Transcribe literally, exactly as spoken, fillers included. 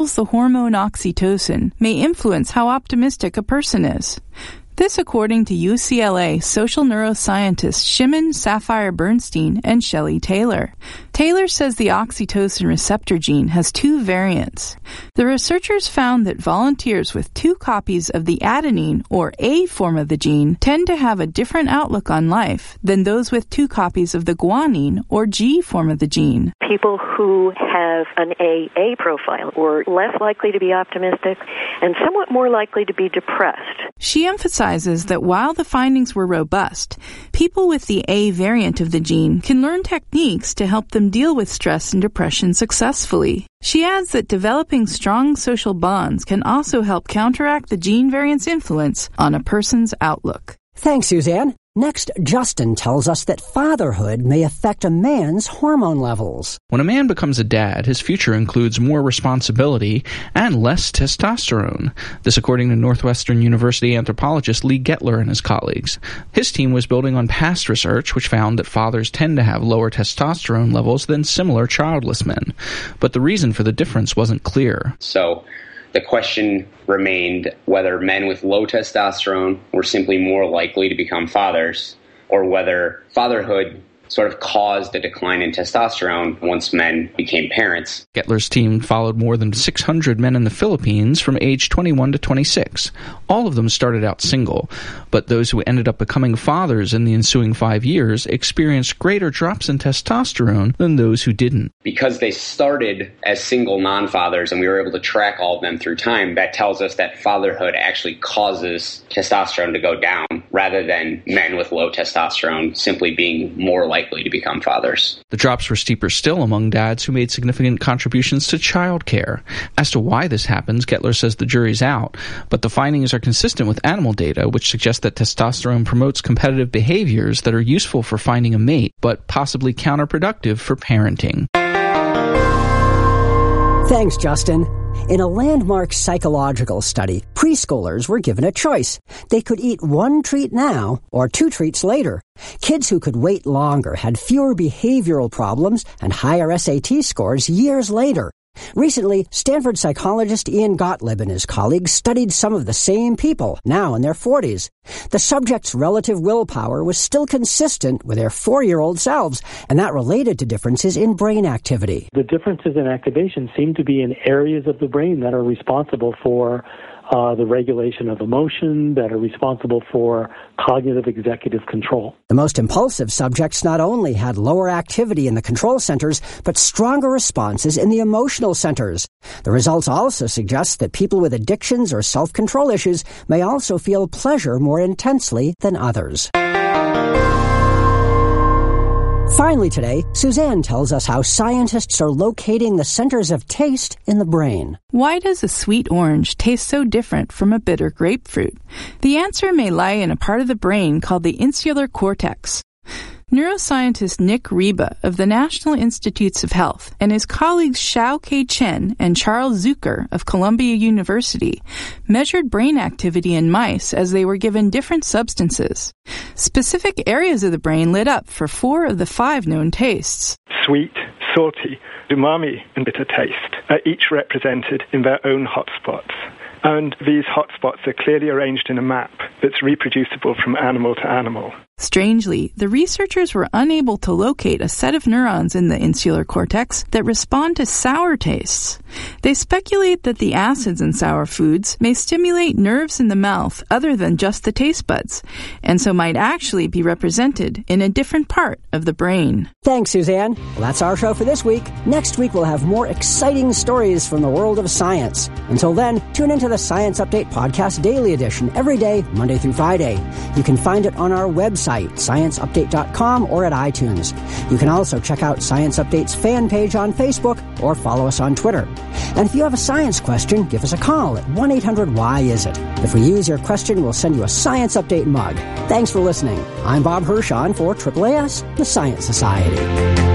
The hormone oxytocin may influence how optimistic a person is. This according to U C L A social neuroscientists Shimon Sapphire Bernstein and Shelley Taylor. Taylor says the oxytocin receptor gene has two variants. The researchers found that volunteers with two copies of the adenine, or A form of the gene, tend to have a different outlook on life than those with two copies of the guanine, or G form of the gene. People who have an A A profile were less likely to be optimistic and somewhat more likely to be depressed. She emphasizes that while the findings were robust, people with the A variant of the gene can learn techniques to help them deal with stress and depression successfully. She adds that developing strong social bonds can also help counteract the gene variant's influence on a person's outlook. Thanks, Suzanne. Next, Justin tells us that fatherhood may affect a man's hormone levels. When a man becomes a dad, his future includes more responsibility and less testosterone. This according to Northwestern University anthropologist Lee Gettler and his colleagues. His team was building on past research which found that fathers tend to have lower testosterone levels than similar childless men. But the reason for the difference wasn't clear. So the question remained whether men with low testosterone were simply more likely to become fathers, or whether fatherhood sort of caused a decline in testosterone once men became parents. Gettler's team followed more than six hundred men in the Philippines from age twenty-one to twenty-six. All of them started out single, but those who ended up becoming fathers in the ensuing five years experienced greater drops in testosterone than those who didn't. Because they started as single non-fathers and we were able to track all of them through time, that tells us that fatherhood actually causes testosterone to go down rather than men with low testosterone simply being more likely likely to become fathers. The drops were steeper still among dads who made significant contributions to childcare. As to why this happens, Gettler says the jury's out, but the findings are consistent with animal data, which suggests that testosterone promotes competitive behaviors that are useful for finding a mate, but possibly counterproductive for parenting. Thanks, Justin. In a landmark psychological study, preschoolers were given a choice. They could eat one treat now or two treats later. Kids who could wait longer had fewer behavioral problems and higher S A T scores years later. Recently, Stanford psychologist Ian Gottlieb and his colleagues studied some of the same people, now in their forties. The subjects' relative willpower was still consistent with their four-year-old selves, and that related to differences in brain activity. The differences in activation seem to be in areas of the brain that are responsible for Uh, the regulation of emotion, that are responsible for cognitive executive control. The most impulsive subjects not only had lower activity in the control centers, but stronger responses in the emotional centers. The results also suggest that people with addictions or self-control issues may also feel pleasure more intensely than others. Finally today, Suzanne tells us how scientists are locating the centers of taste in the brain. Why does a sweet orange taste so different from a bitter grapefruit? The answer may lie in a part of the brain called the insular cortex. Neuroscientist Nick Reba of the National Institutes of Health and his colleagues Xiao-Kei Chen and Charles Zucker of Columbia University measured brain activity in mice as they were given different substances. Specific areas of the brain lit up for four of the five known tastes. Sweet, salty, umami, and bitter taste are each represented in their own hotspots. And these hotspots are clearly arranged in a map that's reproducible from animal to animal. Strangely, the researchers were unable to locate a set of neurons in the insular cortex that respond to sour tastes. They speculate that the acids in sour foods may stimulate nerves in the mouth other than just the taste buds, and so might actually be represented in a different part of the brain. Thanks, Suzanne. Well, that's our show for this week. Next week, we'll have more exciting stories from the world of science. Until then, tune into the Science Update Podcast Daily Edition every day, Monday through Friday. You can find it on our website, science update dot com, or at iTunes. You can also check out Science Update's fan page on Facebook or follow us on Twitter. And if you have a science question, give us a call at one eight hundred why is it. If we use your question, we'll send you a Science Update mug. Thanks for listening. I'm Bob Hirschon for A A A S, the Science Society.